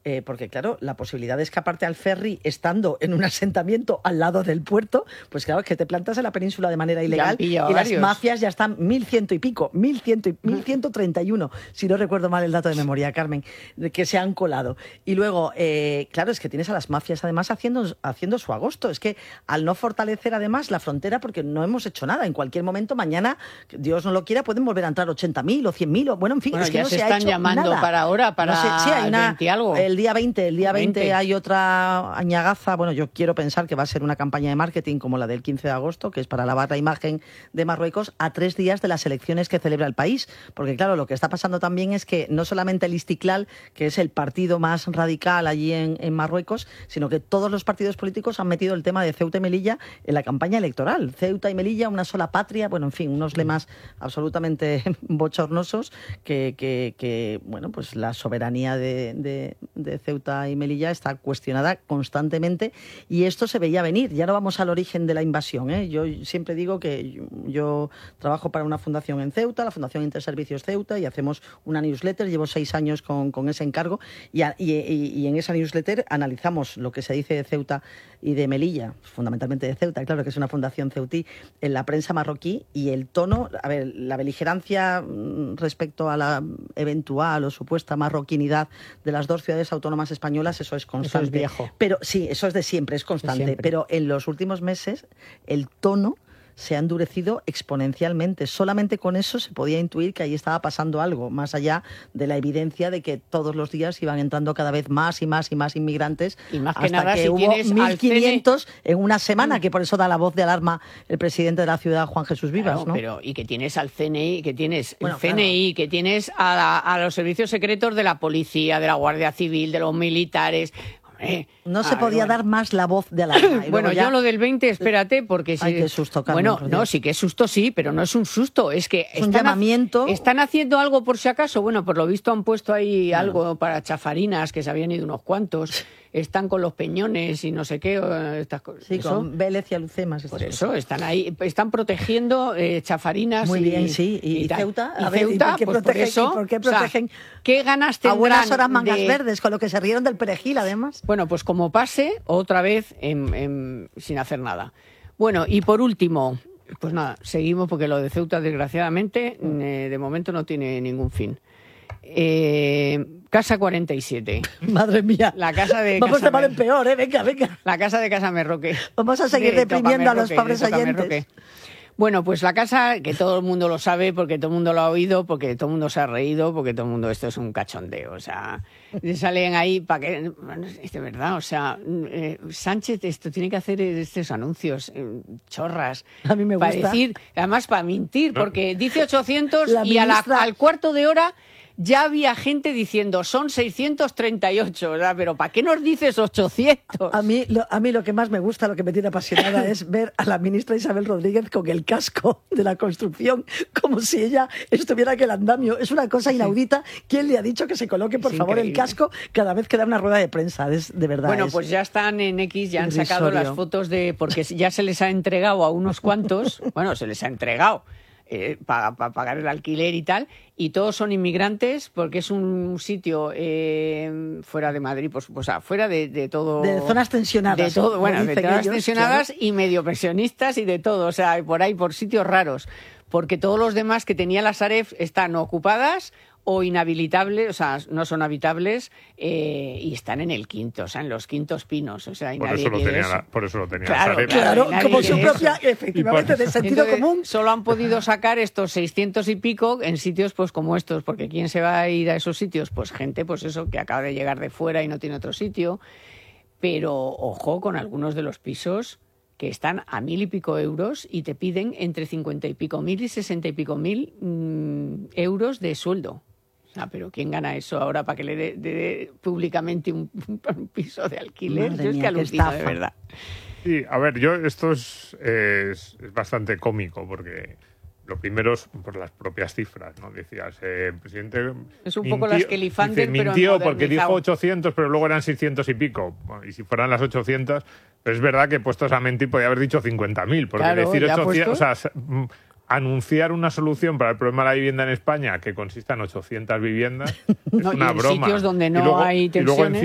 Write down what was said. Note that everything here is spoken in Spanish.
porque claro, la posibilidad de escaparte al ferry estando en un asentamiento al lado del puerto, pues claro, es que te plantas en la península de manera ilegal y varios. Las mafias ya están 1.100 y pico, 1.131, si no recuerdo mal el dato de memoria, Carmen, que se han colado. Y luego, claro, es que tienes a las mafias además haciendo su agosto. Es que al no fortalecer además la frontera, porque no hemos hecho nada, en cualquier momento, mañana, Dios no lo quiera, pueden volver a entrar 80.000 o 100.000, bueno, en fin, bueno, es que ya no se ha están hecho llamando nada. para ahora, para no sé, sí, hay el 20 y algo. El día 20 hay otra añagaza, bueno, yo quiero pensar que va a ser una campaña de marketing como la del 15 de agosto, que es para lavar la imagen de Marruecos a 3 días de las elecciones que celebra el país, porque claro, lo que está pasando también es que no solamente el Istiklal, que es el partido más radical allí en Marruecos, sino que todos los partidos políticos han metido el tema de Ceuta y Melilla en la campaña electoral. Ceuta y Melilla, una sola patria, bueno, en fin, unos lemas absolutamente bochornosos que bueno, pues la soberanía de Ceuta y Melilla está cuestionada constantemente y esto se veía venir. Ya no vamos al origen de la invasión, ¿eh? Yo siempre digo que yo trabajo para una fundación en Ceuta, la Fundación Interservicios Ceuta, y hacemos una newsletter, llevo 6 años con ese encargo y en esa newsletter analizamos lo que se dice de Ceuta y de Melilla, fundamentalmente de Ceuta, claro que es una fundación ceutí, en la prensa marroquí, y el tono, a ver, la beligerancia respecto a la eventual o supuesta marroquinidad de las 2 ciudades autónomas españolas, eso es constante. Eso es viejo. Pero sí, eso es de siempre, es constante. Pero en los últimos meses el tono se ha endurecido exponencialmente. Solamente con eso se podía intuir que ahí estaba pasando algo, más allá de la evidencia de que todos los días iban entrando cada vez más y más y más inmigrantes, y más que hasta nada, que si hubo tienes 1.500 en una semana, que por eso da la voz de alarma el presidente de la ciudad, Juan Jesús Vivas, claro, ¿no? Pero, y que tienes al CNI, que tienes bueno, el CNI, claro, que tienes a los servicios secretos de la policía, de la Guardia Civil, de los militares. No se podía dar más la voz de alarma. Bueno, yo lo del 20, espérate, porque... Ay, qué susto, Carmen. Bueno, no, sí que es susto, sí, pero no es un susto, es que... Es un llamamiento. ¿Están haciendo algo por si acaso? Bueno, por lo visto han puesto ahí algo para chafarinas, que se habían ido unos cuantos. Están con los peñones y no sé qué, estas cosas. Sí, con Vélez y Alucemas. Por eso, están ahí, están protegiendo chafarinas. Muy bien, sí. ¿Y Ceuta? ¿Y Ceuta? ¿Por qué pues protegen? por eso, ¿Por qué protegen? O sea, ¿qué ganas tendrán? A buenas horas mangas verdes, con lo que se rieron del perejil, además. Bueno, pues como pase, otra vez sin hacer nada. Bueno, y por último, pues nada, seguimos porque lo de Ceuta, desgraciadamente, de momento no tiene ningún fin. Casa 47. Madre mía. La casa de Vamos de mal en peor, venga. La casa de Casa Merroque. Vamos a seguir deprimiendo a los pobres oyentes. Bueno, pues la casa, que todo el mundo lo sabe, porque todo el mundo lo ha oído, porque todo el mundo se ha reído, porque todo el mundo, esto es un cachondeo, o sea, salen ahí para que, bueno, es de verdad, o sea, Sánchez esto tiene que hacer estos anuncios, chorras. A mí me gusta. Para decir, además para mentir, porque dice 800 y al cuarto de hora ya había gente diciendo, son 638, ¿verdad? Pero ¿para qué nos dices 800? A mí lo que más me gusta, lo que me tiene apasionada es ver a la ministra Isabel Rodríguez con el casco de la construcción, como si ella estuviera en el andamio. Es una cosa inaudita. ¿Quién le ha dicho que se coloque, por favor, el casco cada vez que da una rueda de prensa? Es de verdad. Bueno, pues ya están en X, ya han sacado las fotos porque ya se les ha entregado a unos cuantos, bueno, se les ha entregado. Para pagar el alquiler y tal, y todos son inmigrantes porque es un sitio fuera de Madrid, pues o sea, fuera de todo... De zonas tensionadas. De todo, bueno, de zonas ellos, tensionadas, claro. Y medio pensionistas y de todo, o sea, por ahí, por sitios raros, porque todos los demás que tenía la Sareb están ocupadas o inhabilitables, o sea, no son habitables, y están en el quinto, o sea, en los quintos pinos, o sea, y por nadie eso lo quiere tenía eso. Por eso lo tenía Claro, Sareb. claro, como su quiere propia, eso. efectivamente, de sentido Entonces, común. Solo han podido sacar estos 600 y pico en sitios pues como estos, porque ¿quién se va a ir a esos sitios? Pues gente, pues eso, que acaba de llegar de fuera y no tiene otro sitio. Pero ojo con algunos de los pisos que están a 1.000 y pico euros y te piden entre 50 y pico mil y 60 y pico mil euros de sueldo. Pero ¿quién gana eso ahora para que le dé públicamente un piso de alquiler? Madre Yo es mía, que alucino, de verdad. Sí, a ver, esto es bastante cómico porque lo primero es por las propias cifras, ¿no? Decías, el presidente es un poco las que Lifander, pero mintió porque dijo modernizado. 800, pero luego eran 600 y pico. Bueno, y si fueran las 800, pero es verdad que puestos a mentir podía haber dicho 50.000, porque claro, decir 800, puesto. o sea, anunciar una solución para el problema de la vivienda en España que consista en 800 viviendas es No, una y en broma. sitios donde no Y luego, hay y luego tensiones.